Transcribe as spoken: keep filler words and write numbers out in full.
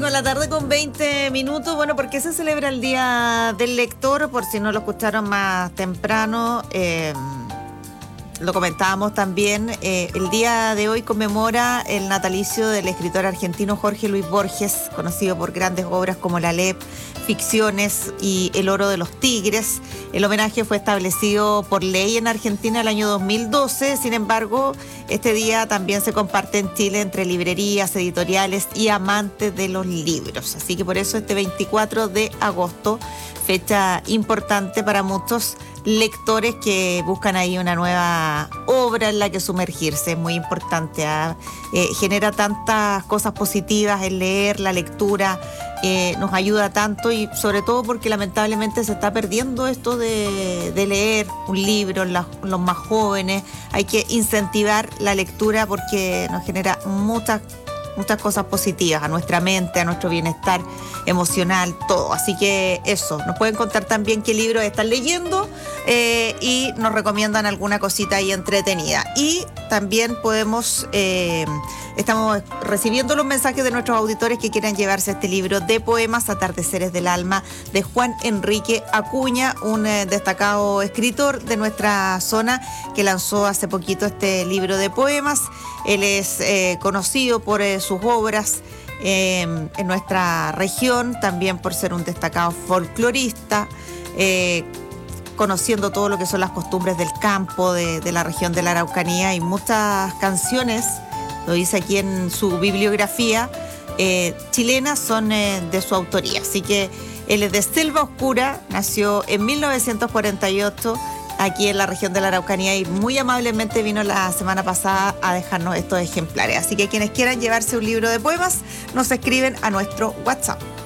cinco de la tarde con veinte minutos. Bueno, ¿por qué se celebra el Día del Lector? Por si no lo escucharon más temprano, eh, lo comentábamos también. Eh, el día de hoy conmemora el natalicio del escritor argentino Jorge Luis Borges, conocido por grandes obras como La Lep, Ficciones y El oro de los tigres. El homenaje fue establecido por ley en Argentina el año dos mil doce. Sin embargo, este día también se comparte en Chile entre librerías, editoriales y amantes de los libros. Así que por eso este veinticuatro de agosto, fecha importante para muchos lectores que buscan ahí una nueva obra en la que sumergirse. Es muy importante, ¿eh? Eh, genera tantas cosas positivas el leer, la lectura, eh, nos ayuda tanto, y sobre todo porque lamentablemente se está perdiendo esto de, de leer un libro en la, los más jóvenes. Hay que incentivar la lectura porque nos genera muchas muchas cosas positivas a nuestra mente, a nuestro bienestar emocional, todo. Así que eso, nos pueden contar también qué libros están leyendo eh, y nos recomiendan alguna cosita ahí entretenida. Y también podemos, eh, estamos recibiendo los mensajes de nuestros auditores que quieran llevarse este libro de poemas, Atardeceres del Alma, de Juan Enrique Acuña, un eh, destacado escritor de nuestra zona que lanzó hace poquito este libro de poemas. Él es eh, conocido por eh, sus obras eh, en nuestra región, también por ser un destacado folclorista, eh, conociendo todo lo que son las costumbres del campo, de, de la región de la Araucanía, y muchas canciones, lo dice aquí en su bibliografía, eh, chilenas son eh, de su autoría. Así que él es de Selva Oscura, nació en mil novecientos cuarenta y ocho, aquí en la región de la Araucanía, y muy amablemente vino la semana pasada a dejarnos estos ejemplares. Así que quienes quieran llevarse un libro de poemas, nos escriben a nuestro WhatsApp.